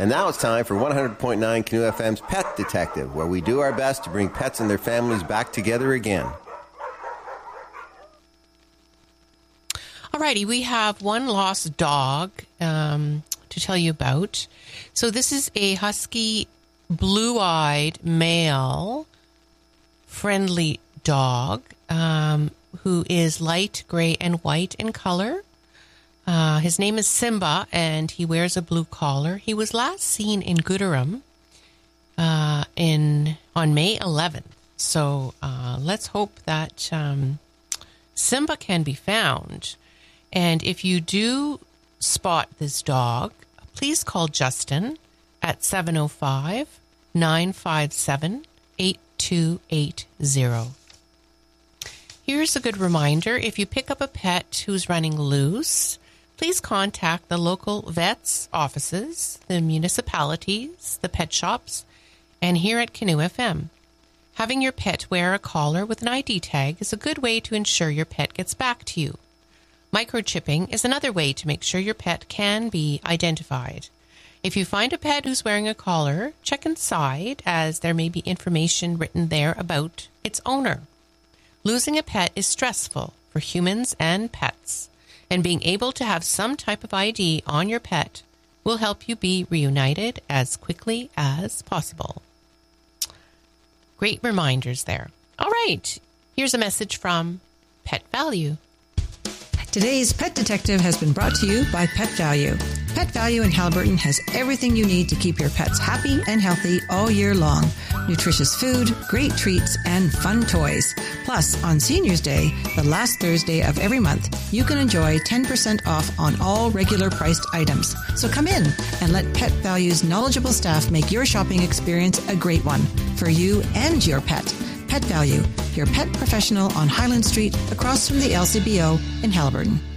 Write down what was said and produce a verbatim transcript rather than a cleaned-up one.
And now it's time for one hundred point nine Canoe F M's Pet Detective, where we do our best to bring pets and their families back together again. Alrighty, we have one lost dog um, to tell you about. So this is a husky, blue-eyed, male, friendly dog um, who is light gray and white in color. Uh, his name is Simba, and he wears a blue collar. He was last seen in Gooderham uh, in on May eleventh. So uh, let's hope that um, Simba can be found. And if you do spot this dog, please call Justin at seven oh five, nine five seven, eight two eight zero. Here's a good reminder. If you pick up a pet who's running loose, please contact the local vets' offices, the municipalities, the pet shops, and here at Canoe F M. Having your pet wear a collar with an I D tag is a good way to ensure your pet gets back to you. Microchipping is another way to make sure your pet can be identified. If you find a pet who's wearing a collar, check inside, as there may be information written there about its owner. Losing a pet is stressful for humans and pets, and being able to have some type of I D on your pet will help you be reunited as quickly as possible. Great reminders there. All right, here's a message from Pet Value. Today's Pet Detective has been brought to you by Pet Value. Pet Value in Haliburton has everything you need to keep your pets happy and healthy all year long. Nutritious food, great treats, and fun toys. Plus, on Seniors Day, the last Thursday of every month, you can enjoy ten percent off on all regular priced items. So come in and let Pet Value's knowledgeable staff make your shopping experience a great one for you and your pet. Pet Value, your pet professional on Highland Street across from the L C B O in Haliburton.